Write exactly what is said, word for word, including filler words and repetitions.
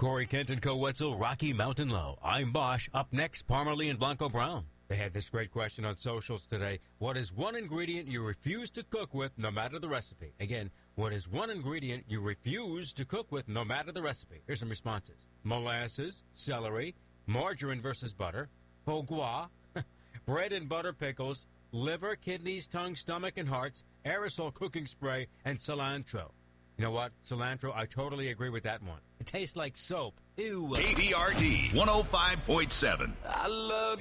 Corey Kent and Co. Wetzel, Rocky Mountain Low. I'm Bosch. Up next, Parmalee and Blanco Brown. They had this great question on socials today. What is one ingredient you refuse to cook with no matter the recipe? Again, what is one ingredient you refuse to cook with no matter the recipe? Here's some responses. Molasses, celery, margarine versus butter, foie gras, bread and butter pickles, liver, kidneys, tongue, stomach, and hearts, aerosol cooking spray, and cilantro. You know what? Cilantro, I totally agree with that one. It tastes like soap. Ew. K B R D one oh five point seven. I love